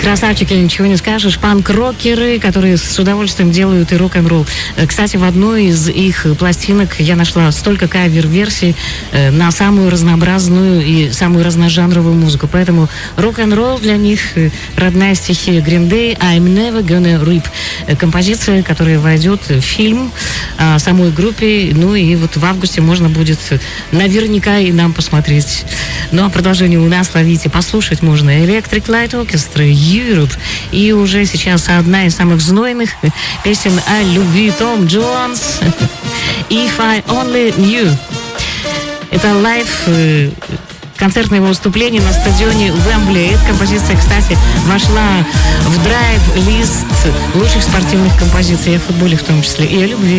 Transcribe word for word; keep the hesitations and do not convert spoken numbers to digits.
Красавчики, ничего не скажешь. Панк-рокеры, которые с удовольствием делают и рок-н-ролл. Кстати, в одной из их пластинок я нашла столько кавер-версий на самую разнообразную и самую разножанровую музыку. Поэтому рок-н-ролл для них родная стихия. Green Day, I'm Never Gonna Rip. Композиция, которая войдет в фильм о самой группе. Ну и вот в августе можно будет наверняка и нам посмотреть. Ну а продолжение у нас ловите, послушать можно. Electric Light Orchestra, Europe. И уже сейчас одна из самых знойных песен о любви. Том Джонс, If I Only Knew. Это лайв, концертное его выступление на стадионе Уэмбли. Эта композиция, кстати, вошла в драйв-лист лучших спортивных композиций о футболе в том числе и о любви.